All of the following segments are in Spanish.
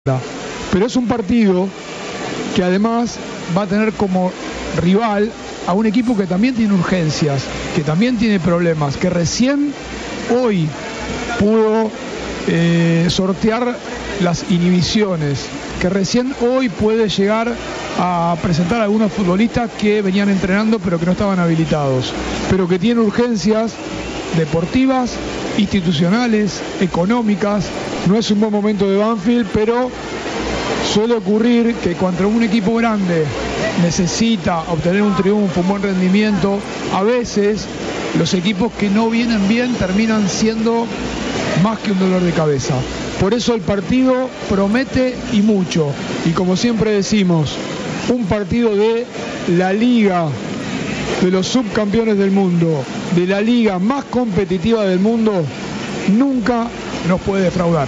Pero es un partido que además va a tener como rival a un equipo que también tiene urgencias, que también tiene problemas, que recién hoy pudo sortear las inhibiciones, que recién hoy puede llegar a presentar a algunos futbolistas que venían entrenando pero que no estaban habilitados, pero que tiene urgencias deportivas, institucionales, económicas. No es un buen momento de Banfield, pero suele ocurrir que cuando un equipo grande necesita obtener un triunfo, un buen rendimiento, a veces los equipos que no vienen bien terminan siendo más que un dolor de cabeza. Por eso el partido promete y mucho. Y como siempre decimos, un partido de la liga de los subcampeones del mundo, de la liga más competitiva del mundo, nunca nos puede defraudar.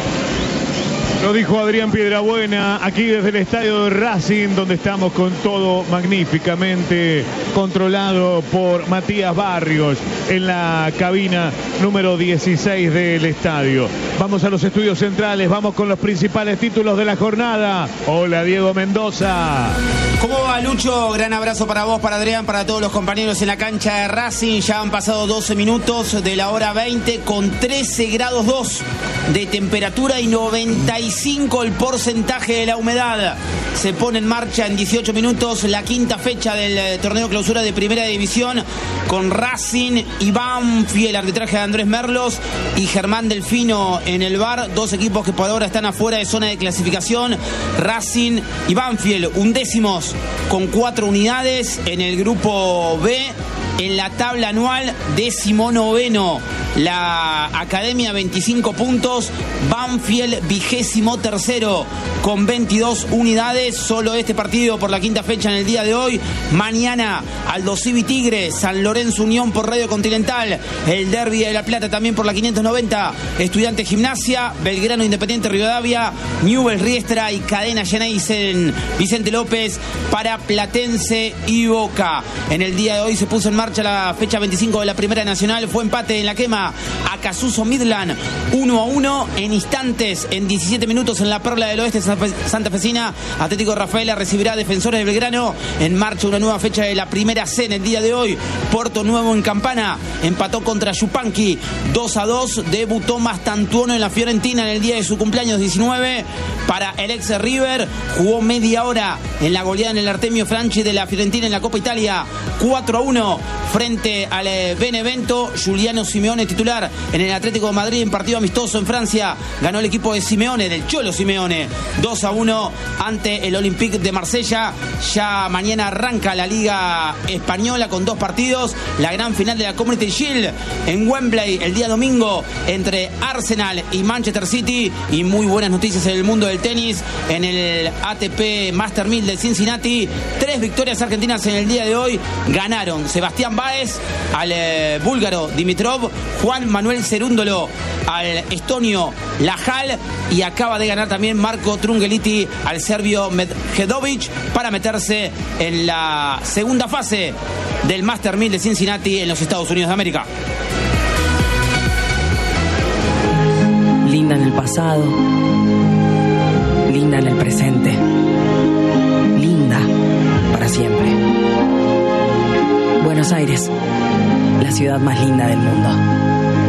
Lo dijo Adrián Piedrabuena aquí desde el estadio de Racing, donde estamos con todo magníficamente controlado por Matías Barrios en la cabina número 16 del estadio. Vamos a los estudios centrales, vamos con los principales títulos de la jornada. Hola, Diego Mendoza. ¿Cómo va, Lucho? Gran abrazo para vos, para Adrián, para todos los compañeros en la cancha de Racing. Ya han pasado 12 minutos de la hora 20 con 13 grados 2 de temperatura y 95 el porcentaje de la humedad. Se pone en marcha en 18 minutos la quinta fecha del torneo clausura de Primera División con Racing y Banfield, arbitraje de Andrés Merlos y Germán Delfino en el VAR. Dos equipos que por ahora están afuera de zona de clasificación. Racing y Banfield, undécimos con 4 unidades en el grupo B. En la tabla anual, 19º. La Academia, 25 puntos. Banfield, 23º con 22 unidades. Solo este partido por la quinta fecha en el día de hoy. Mañana, Aldo Civi Tigre, San Lorenzo Unión por Radio Continental. El Derbi de La Plata también por la 590. Estudiantes Gimnasia, Belgrano Independiente Rivadavia, Newell's Riestra y Cadena Geneisen Vicente López para Platense y Boca. En el día de hoy se puso en marcha la fecha 25 de la Primera Nacional. Fue empate en la quema. Acasuso Midland 1-1 en instantes, en 17 minutos en la Perla del Oeste santafesina. Atlético Rafaela recibirá a Defensores de Belgrano. En marcha una nueva fecha de la Primera C en el día de hoy. Porto Nuevo en Campana empató contra Yupanqui 2-2. Debutó Mastantuono en la Fiorentina en el día de su cumpleaños 19. Para el ex River jugó media hora en la goleada en el Artemio Franchi de la Fiorentina en la Copa Italia 4-1 frente al Benevento. Giuliano Simeone titular en el Atlético de Madrid en partido amistoso en Francia. Ganó el equipo de Simeone, del Cholo Simeone, 2-1 ante el Olympique de Marsella. Ya mañana arranca la Liga Española con 2 partidos. La gran final de la Community Shield en Wembley el día domingo entre Arsenal y Manchester City. Y muy buenas noticias en el mundo del tenis. En el ATP Master 1000 de Cincinnati, 3 victorias argentinas en el día de hoy. Ganaron Sebastián Báez al búlgaro Dimitrov, Juan Manuel Cerúndolo al estonio Lajal y acaba de ganar también Marco Trungeliti al serbio Medjedovic para meterse en la segunda fase del Master 1000 de Cincinnati en los Estados Unidos de América. Linda en el pasado, linda en el presente, linda para siempre. Buenos Aires, la ciudad más linda del mundo.